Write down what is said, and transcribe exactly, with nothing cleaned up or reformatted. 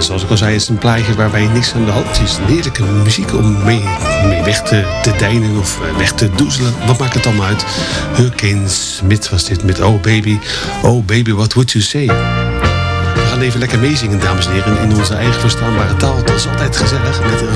zoals ik al zei, is het een plaatje waarbij niks aan de hand is. Heerlijke muziek om mee, mee weg te, te deinen of weg te doezelen. Wat maakt het allemaal uit? Hurricane Smith was dit met Oh Baby, Oh Baby, What Would You Say? We gaan even lekker meezingen, dames en heren, in onze eigen verstaanbare taal. Dat is altijd gezellig, met